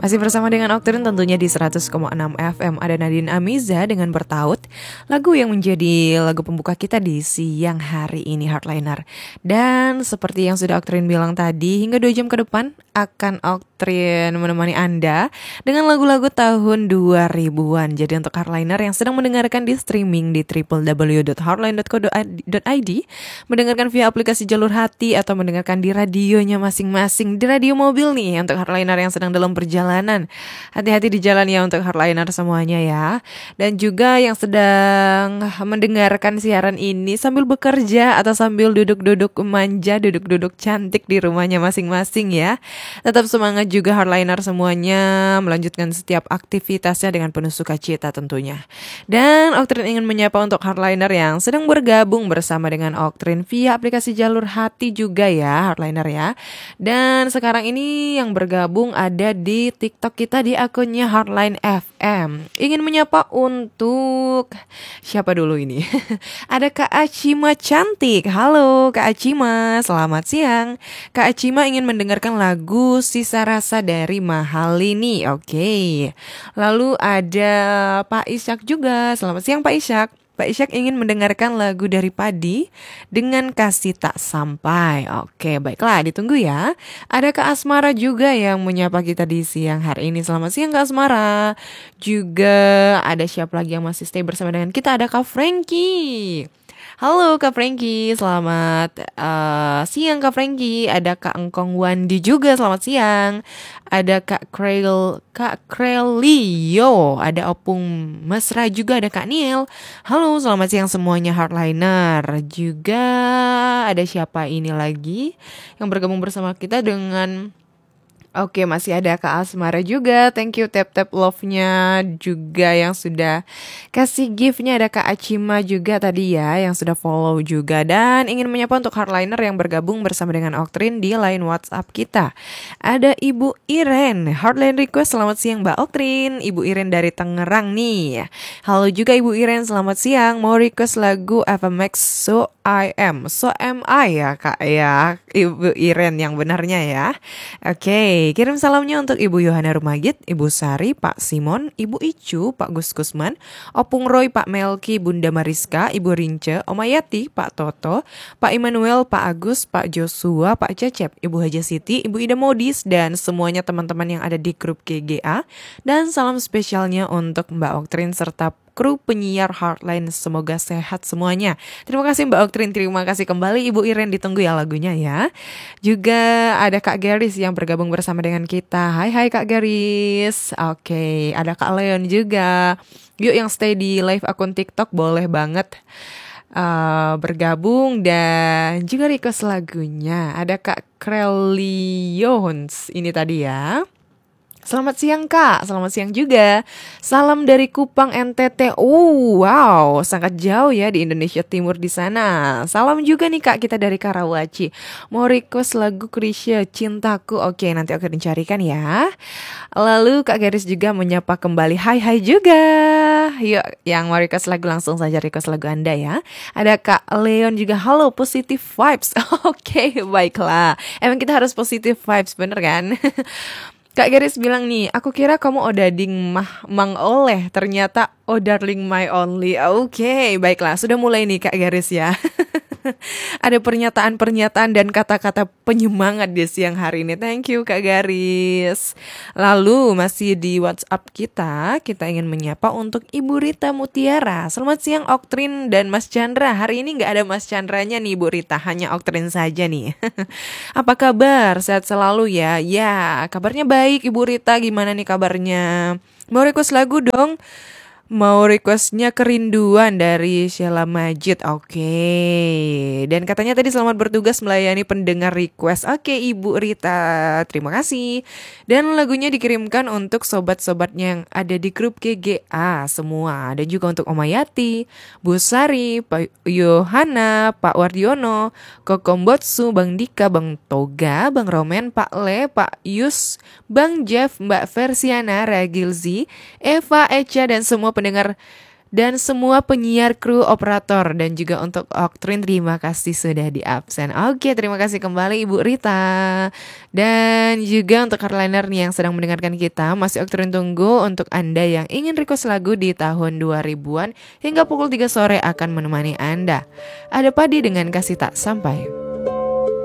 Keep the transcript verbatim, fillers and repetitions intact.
Masih bersama dengan Oktrin tentunya di seratus koma enam F M. Ada Nadine Amiza dengan Bertaut, lagu yang menjadi lagu pembuka kita di siang hari ini, Hardliner. Dan seperti yang sudah Oktrin bilang tadi, hingga dua jam ke depan akan Oktrin menemani Anda dengan lagu-lagu tahun dua ribuan. Jadi untuk Hardliner yang sedang mendengarkan di streaming di w w w dot hardline dot co dot i d, mendengarkan via aplikasi Jalur Hati atau mendengarkan di radionya masing-masing, di radio mobil nih untuk Hardliner yang sedang dalam perjalanan. Hati-hati di jalan ya untuk Hardliner semuanya ya. Dan juga yang sedang mendengarkan siaran ini sambil bekerja atau sambil duduk-duduk manja, duduk-duduk cantik di rumahnya masing-masing ya. Tetap semangat juga Hardliner semuanya, melanjutkan setiap aktivitasnya dengan penuh sukacita tentunya. Dan Oktrin ingin menyapa untuk Hardliner yang sedang bergabung bersama dengan Oktrin via aplikasi Jalur Hati juga ya Hardliner ya. Dan sekarang ini yang bergabung ada di TikTok kita di akunnya Hardline F M. Ingin menyapa untuk siapa dulu ini? Ada Kak Acima cantik. Halo Kak Acima, selamat siang. Kak Acima ingin mendengarkan lagu Sisa Rasa dari Mahalini. Oke. Lalu ada Pak Ishak juga. Selamat siang Pak Ishak. Pak Ishak ingin mendengarkan lagu dari Padi dengan Kasih Tak Sampai. Oke, baiklah, ditunggu ya. Ada Kak Asmara juga yang menyapa kita di siang hari ini. Selamat siang Kak Asmara. Juga ada siapa lagi yang masih stay bersama dengan kita? Ada Kak Frankie. Halo Kak Frankie, selamat uh, siang Kak Frankie. Ada Kak Engkong Wandi juga, selamat siang. Ada Kak Krel, Kak Krelio, ada Opung Mesra juga, ada Kak Niel. Halo, selamat siang semuanya Hardliner. Juga ada siapa ini lagi yang bergabung bersama kita dengan... Oke, masih ada Kak Asmara juga. Thank you tap-tap love-nya juga yang sudah kasih gift-nya. Ada Kak Acima juga tadi ya yang sudah follow juga. Dan ingin menyapa untuk Hardliner yang bergabung bersama dengan Oktrin di line WhatsApp kita. Ada Ibu Iren. Hardline request, selamat siang Mbak Oktrin. Ibu Iren dari Tangerang nih. Halo juga Ibu Iren, selamat siang. Mau request lagu F M X So I Am. So Am I ya Kak ya. Ibu Iren yang benarnya ya. Oke. Kirim salamnya untuk Ibu Yohana Rumagit, Ibu Sari, Pak Simon, Ibu Icu, Pak Gus Kusman, Opung Roy, Pak Melki, Bunda Mariska, Ibu Rince, Oma Yati, Pak Toto, Pak Immanuel, Pak Agus, Pak Joshua, Pak Cecep, Ibu Haja Siti, Ibu Ida Modis, dan semuanya teman-teman yang ada di grup G G A. Dan salam spesialnya untuk Mbak Oktrin serta kru penyiar Hardline, semoga sehat semuanya. Terima kasih Mbak Oktrin, terima kasih kembali Ibu Iren, ditunggu ya lagunya ya. Juga ada Kak Garis yang bergabung bersama dengan kita. Hai hai Kak Garis. Oke, ada Kak Leon juga. Yuk yang stay di live akun TikTok boleh banget uh, bergabung dan juga request lagunya. Ada Kak Krelions ini tadi ya. Selamat siang Kak, selamat siang juga. Salam dari Kupang N T T. Oh, wow, sangat jauh ya di Indonesia Timur di sana. Salam juga nih Kak, kita dari Karawaci. Mau request lagu Krisya Cintaku. Oke, nanti aku dicarikan ya. Lalu Kak Garis juga menyapa kembali. Hai hai juga. Yuk, yang mau request lagu langsung saja request lagu Anda ya. Ada Kak Leon juga. Halo, positive vibes. Oke, baiklah. Emang kita harus positive vibes, bener kan? Kak Garis bilang nih, aku kira kamu odading mah mang oleh, ternyata oh darling my only. Oke, okay, baiklah, sudah mulai nih Kak Garis ya. Ada pernyataan-pernyataan dan kata-kata penyemangat di siang hari ini. Thank you Kak Garis. Lalu masih di WhatsApp kita, kita ingin menyapa untuk Ibu Rita Mutiara. Selamat siang Oktrin dan Mas Chandra. Hari ini gak ada Mas Chandranya nih Ibu Rita, hanya Oktrin saja nih. Apa kabar? Sehat selalu ya? Ya, kabarnya baik Ibu Rita. Gimana nih kabarnya? Mau request lagu dong? Mau requestnya Kerinduan dari Sheila Majid. Oke, okay. Dan katanya tadi selamat bertugas melayani pendengar request. Oke, okay, Ibu Rita, terima kasih. Dan lagunya dikirimkan untuk sobat-sobatnya yang ada di grup G G A semua. Dan juga untuk Oma Yati, Bu Sari, Pak Yohana, Pak Wardiono, Kokombotsu, Bang Dika, Bang Toga, Bang Romen, Pak Le, Pak Yus, Bang Jeff, Mbak Versiana, Ragilzi, Eva, Echa, dan semua pendengar Dan semua penyiar, kru, operator, dan juga untuk Oktrin, terima kasih sudah di absen. Oke, terima kasih kembali Ibu Rita. Dan juga untuk hardliner nih yang sedang mendengarkan kita, masih Oktrin tunggu untuk Anda yang ingin request lagu di tahun dua ribuan hingga pukul tiga sore akan menemani Anda. Ada Padi dengan Kasih Tak Sampai.